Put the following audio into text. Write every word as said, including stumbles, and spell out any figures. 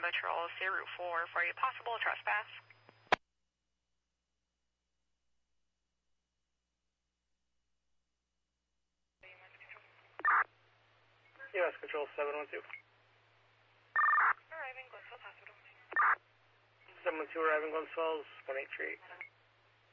patrol C Route four for a possible trespass. U S Control seven one two. Arriving Glens Falls Hospital. seven one two arriving Glens Falls, one eight three eight.